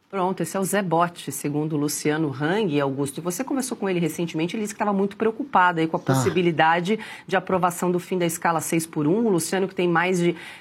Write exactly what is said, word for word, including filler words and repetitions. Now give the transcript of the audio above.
Pronto, esse é o Zé Botti, segundo o Luciano Hang, Augusto. E você conversou com ele recentemente, ele disse que estava muito preocupado aí com a Tá. possibilidade de aprovação do fim da escala seis por um. O Luciano, que tem mais de